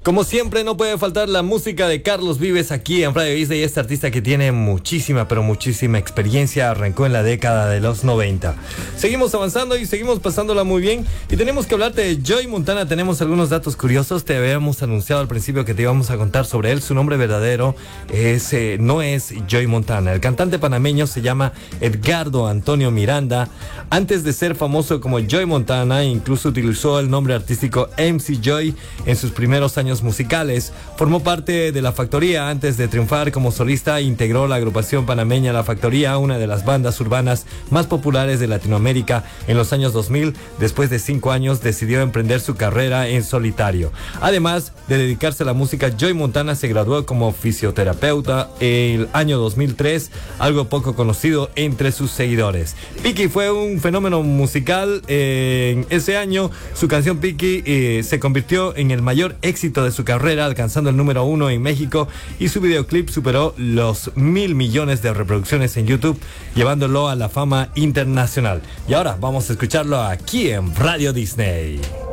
Como siempre, no puede faltar la música de Carlos Vives aquí en Radio Disney. Este artista que tiene muchísima, pero muchísima experiencia, arrancó en la década de los 90. Seguimos avanzando y seguimos pasándola muy bien. Y tenemos que hablarte de Joey Montana. Tenemos algunos datos curiosos. Te habíamos anunciado al principio que te íbamos a contar sobre él. Su nombre verdadero no es Joey Montana. El cantante panameño se llama Edgardo Antonio Miranda. Antes de ser famoso como Joey Montana, incluso utilizó el nombre artístico MC Joey en sus primeros años musicales. Formó parte de La Factoría antes de triunfar como solista. Integró la agrupación panameña La Factoría, una de las bandas urbanas más populares de Latinoamérica en los años 2000. Después de 5 años decidió emprender su carrera en solitario. Además de dedicarse a la música, Joey Montana se graduó como fisioterapeuta el año 2003, algo poco conocido entre sus seguidores. Piki fue un fenómeno musical en ese año. Su canción Piki se convirtió en el mayor éxito de su carrera, alcanzando el número 1 en México, y su videoclip superó los 1.000 millones de reproducciones en YouTube, llevándolo a la fama internacional. Y ahora vamos a escucharlo aquí en Radio Disney.